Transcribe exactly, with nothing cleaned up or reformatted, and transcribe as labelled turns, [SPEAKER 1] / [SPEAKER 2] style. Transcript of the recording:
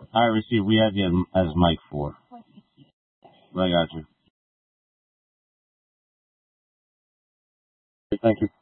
[SPEAKER 1] All right, receive. We have you as Mike four. I got you. Thank you.